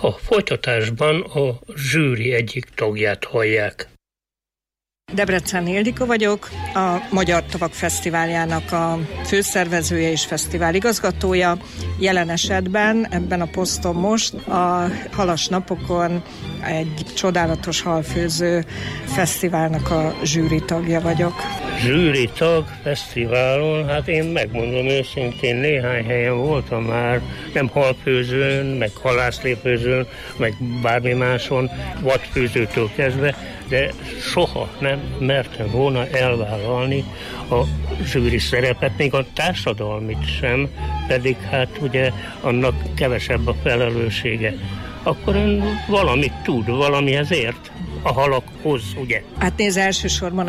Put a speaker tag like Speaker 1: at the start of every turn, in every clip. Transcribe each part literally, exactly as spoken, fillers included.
Speaker 1: A folytatásban a zsűri egyik tagját hallják.
Speaker 2: Debrecen Ildikó vagyok, a Magyar Tavak Fesztiváljának a főszervezője és fesztivál igazgatója. Jelen esetben ebben a poszton most a Halas napokon egy csodálatos halfőző fesztiválnak a zsűri tagja vagyok.
Speaker 1: Zsűri tag fesztiválon, hát én megmondom őszintén, néhány helyen voltam már, nem halfőzőn, meg halászlépőzőn, meg bármi máson, vadfőzőtől kezdve, de soha nem mertem volna elvállalni a zsűri szerepet, még a társadalmit sem, pedig hát ugye annak kevesebb a felelőssége. Akkor ön valamit tud, valamihez ért a halakhoz, ugye?
Speaker 2: Hát nézd, elsősorban a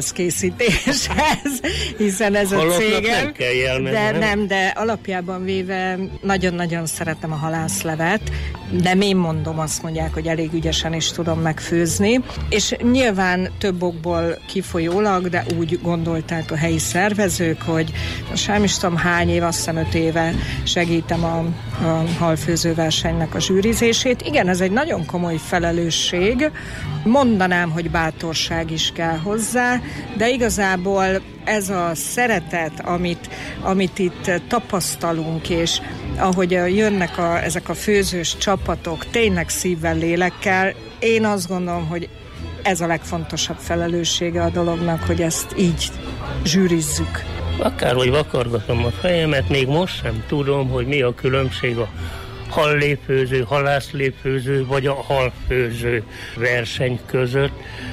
Speaker 2: jelmezkészítéshez, hiszen ez a
Speaker 1: Halaknak
Speaker 2: cégem.
Speaker 1: nem kell jelmez,
Speaker 2: de
Speaker 1: nem?
Speaker 2: nem, de alapjában véve nagyon-nagyon szeretem a halászlevet, de én mondom, azt mondják, hogy elég ügyesen is tudom megfőzni, és nyilván több okból kifolyólag, de úgy gondolták a helyi szervezők, hogy sem is tudom hány év, azt hiszem öt éve segítem a, a halfőzőversenynek a zsűrizését. Igen, ez egy nagyon komoly felelősség, mondanám, hogy bátorság is kell hozzá, de igazából ez a szeretet, amit, amit itt tapasztalunk, és ahogy jönnek a, ezek a főzős csapatok tényleg szívvel, lélekkel, én azt gondolom, hogy ez a legfontosabb felelőssége a dolognak, hogy ezt így zsűrizzük.
Speaker 1: Akárhogy vakargatom a fejemet, még most sem tudom, hogy mi a különbség a hallépőző, halászlépőző vagy a halfőző verseny között.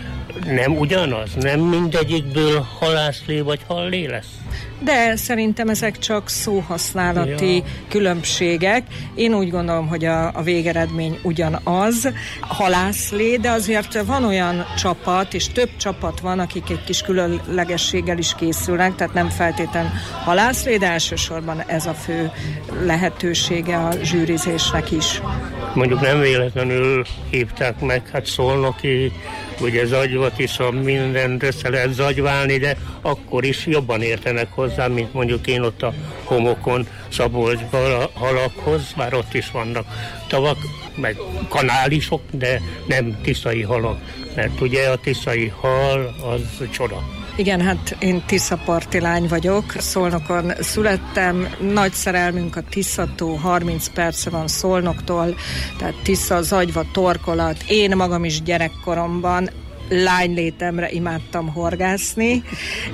Speaker 1: Nem ugyanaz? Nem mindegyikből halászlé vagy hallé lesz?
Speaker 2: De szerintem ezek csak szóhasználati ja. különbségek. Én úgy gondolom, hogy a, a végeredmény ugyanaz, halászlé, de azért van olyan csapat, és több csapat van, akik egy kis különlegességgel is készülnek, tehát nem feltétlen halászlé, de elsősorban ez a fő lehetősége a zsűrizésnek is.
Speaker 1: Mondjuk nem véletlenül hívták meg, hát Szolnoki, ugye zagyvat is, a mindent össze lehet zagyválni, de akkor is jobban értenek hozzá, mint mondjuk én ott a homokon Szabolcsban a halakhoz, bár ott is vannak tavak, meg kanálisok, de nem tiszai halak, mert ugye a tiszai hal az csoda.
Speaker 2: Igen, hát én tiszaparti lány vagyok, Szolnokon születtem, nagy szerelmünk a Tiszató, harminc perce van Szolnoktól, tehát Tisza, Zagyva, torkolat, én magam is gyerekkoromban lánylétemre imádtam horgászni,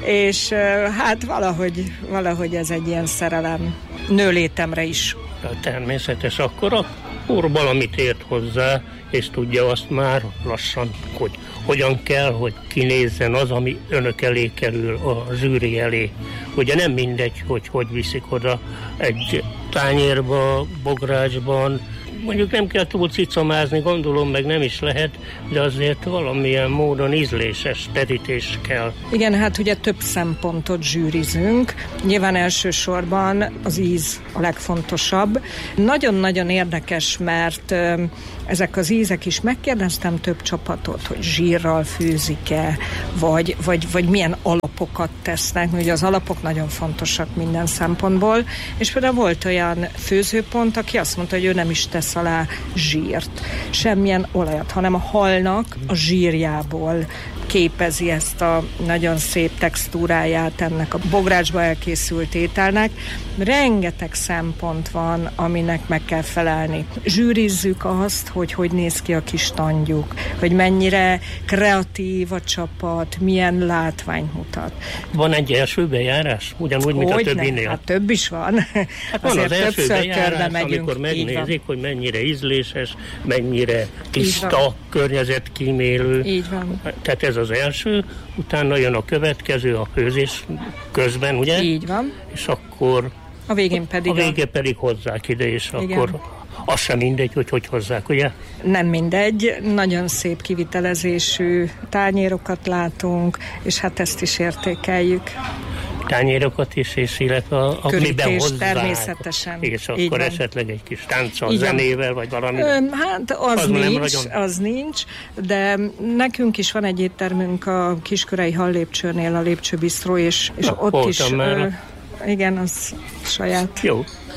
Speaker 2: és hát valahogy, valahogy ez egy ilyen szerelem nőlétemre is.
Speaker 1: Természetes, akkor a úr valamit ért hozzá, és tudja azt már lassan, hogy hogyan kell, hogy kinézzen az, ami önök elé kerül, a zsűri elé. Ugye nem mindegy, hogy hogy viszik oda egy tányérba, bográcsban, mondjuk nem kell túl cicamázni, gondolom, meg nem is lehet, de azért valamilyen módon ízléses terítés kell.
Speaker 2: Igen, hát ugye több szempontot zsűrizünk. Nyilván elsősorban az íz a legfontosabb. Nagyon-nagyon érdekes, mert ezek az ízek is, megkérdeztem több csapatot, hogy zsírral főzik-e, vagy, vagy, vagy milyen alapokat tesznek, ugye az alapok nagyon fontosak minden szempontból, és például volt olyan főzőpont, aki azt mondta, hogy ő nem is tesz alá zsírt, semmilyen olajat, hanem a halnak a zsírjából képezi ezt a nagyon szép textúráját ennek a bográcsba elkészült ételnek. Rengeteg szempont van, aminek meg kell felelni. Zsűrizzük azt, hogy hogy néz ki a kis tandjuk, hogy mennyire kreatív a csapat, milyen látványt mutat.
Speaker 1: Van egy első bejárás? Ugyanúgy, mint
Speaker 2: hogy
Speaker 1: a többinél?
Speaker 2: Ne? Hát több is van.
Speaker 1: Hát van az első bejárás, amikor megnézik, hogy mennyire ízléses, mennyire tiszta, környezetkímélő.
Speaker 2: Így van.
Speaker 1: Tehát ez az első, utána jön a következő, a főzés közben, ugye?
Speaker 2: Így van.
Speaker 1: És akkor
Speaker 2: a végén pedig,
Speaker 1: a végén a... pedig hozzák ide, és igen. Akkor az sem mindegy, hogy hogy hozzák, ugye?
Speaker 2: Nem mindegy, nagyon szép kivitelezésű tányérokat látunk, és hát ezt is értékeljük.
Speaker 1: Tányérokat is, és illetve a, a miben hozzák.
Speaker 2: Természetesen.
Speaker 1: És akkor esetleg egy kis tánccal,
Speaker 2: így
Speaker 1: zenével, vagy valami.
Speaker 2: Hát az, az nincs, az nincs, de nekünk is van egy éttermünk a Kiskörei Hallépcsőnél, a Lépcsőbisztró, és, és
Speaker 1: Na,
Speaker 2: ott is...
Speaker 1: Már.
Speaker 2: Ö, igen, az saját.
Speaker 1: Jó.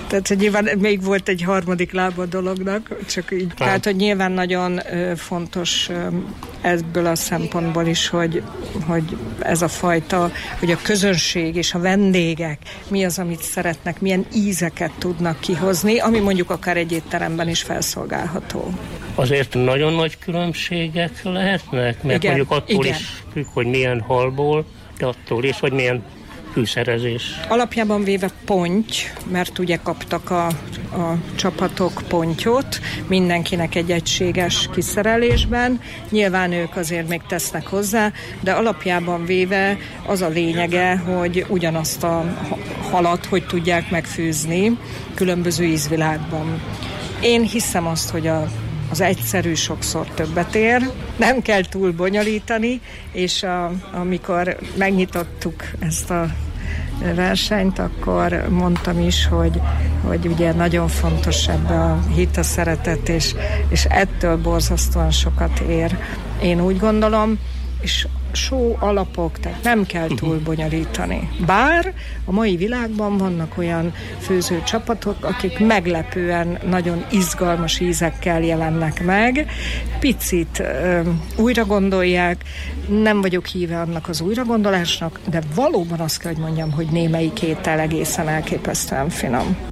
Speaker 2: Tehát, hogy nyilván még volt egy harmadik lába a dolognak, csak így. Hát. Tehát, hogy nyilván nagyon ö, fontos ö, ebből a szempontból is, hogy, hogy ez a fajta, hogy a közönség és a vendégek mi az, amit szeretnek, milyen ízeket tudnak kihozni, ami mondjuk akár egy étteremben is felszolgálható.
Speaker 1: Azért nagyon nagy különbségek lehetnek, mert igen, mondjuk attól igen. is függ, hogy milyen halból, de attól is, hogy milyen fűszerezés.
Speaker 2: Alapjában véve ponty, mert ugye kaptak a, a csapatok pontyot, mindenkinek egy egységes kiszerelésben. Nyilván ők azért még tesznek hozzá, de alapjában véve az a lényege, hogy ugyanazt a halat, hogy tudják megfőzni különböző ízvilágban. Én hiszem azt, hogy a az egyszerű sokszor többet ér, nem kell túl bonyolítani, és a, amikor megnyitottuk ezt a versenyt, akkor mondtam is, hogy, hogy ugye nagyon fontos ebbe a hit, a szeretet, és, és ettől borzasztóan sokat ér. Én úgy gondolom, és só alapok, tehát nem kell túl bonyolítani. Bár a mai világban vannak olyan főző csapatok, akik meglepően nagyon izgalmas ízekkel jelennek meg, picit ö, újra gondolják, nem vagyok híve annak az újragondolásnak, de valóban azt kell, hogy mondjam, hogy némelyik étel egészen elképesztően finom.